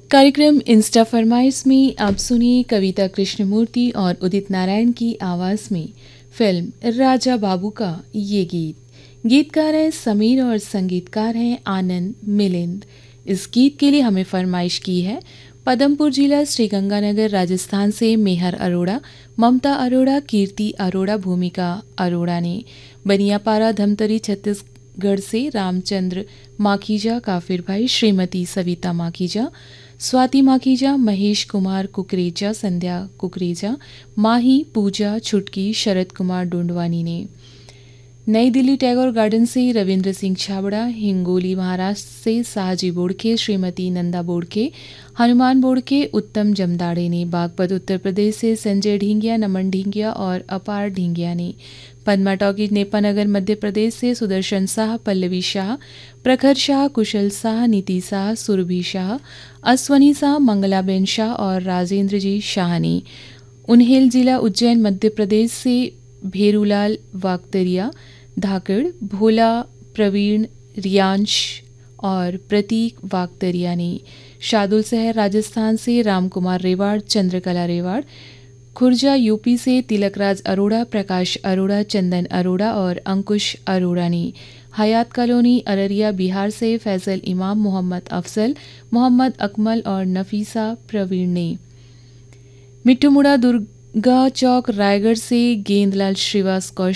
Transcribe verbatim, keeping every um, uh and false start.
कार्यक्रम इंस्टा फरमाइश में आप सुनिए कविता कृष्णमूर्ति और उदित नारायण की आवाज़ में फिल्म राजा बाबू का ये गीत। गीतकार हैं समीर और संगीतकार हैं आनंद मिलिंद। इस गीत के लिए हमें फरमाइश की है पदमपुर जिला श्रीगंगानगर राजस्थान से मेहर अरोड़ा, ममता अरोड़ा, कीर्ति अरोड़ा, भूमिका अरोड़ा ने। बनियापारा धमतरी छत्तीसगढ़ से रामचंद्र माखीजा, काफिर भाई, श्रीमती सविता माखीजा, स्वाति माखीजा, महेश कुमार कुकरेजा, संध्या कुकरेजा, माही, पूजा, छुटकी, शरद कुमार डोंडवानी ने। नई दिल्ली टैगोर गार्डन से रविंद्र सिंह छाबड़ा, हिंगोली महाराष्ट्र से साहजी बोड़के, श्रीमती नंदा बोड़के, हनुमान बोड़के, उत्तम जमदाड़े ने। बागपत उत्तर प्रदेश से संजय ढींगिया, नमन ढींगिया और अपार ढींगिया ने। पद्मा टॉकीज नेपानगर मध्य प्रदेश से सुदर्शन शाह, पल्लवी शाह, प्रखर शाह, कुशल शाह, नीति शाह, सुरभि शाह, अश्वनी शाह, मंगलाबेन शाह और राजेंद्र जी शाह ने। उन्हेल जिला उज्जैन मध्य प्रदेश से भेरूलाल वागतरिया, धाकड़, भोला, प्रवीण, रियांश और प्रतीक वागतरिया ने। शादुल शहर राजस्थान से रामकुमार रेवाड़, चंद्रकला रेवाड़, खुर्जा यूपी से तिलकराज अरोड़ा, प्रकाश अरोड़ा, चंदन अरोड़ा और अंकुश अरोड़ा ने। हयात कॉलोनी अररिया बिहार से फैसल इमाम, मोहम्मद अफजल, मोहम्मद अकमल और नफीसा प्रवीण ने। मिट्टूमुड़ा दुर्गा चौक रायगढ़ से गेंदलाल श्रीवास